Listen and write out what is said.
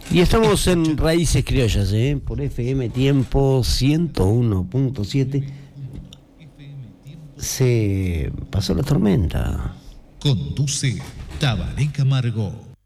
Y estamos en Raíces Criollas, por FM Tiempo 101.7. Se pasó la tormenta. Conduce Tabaré Camargo.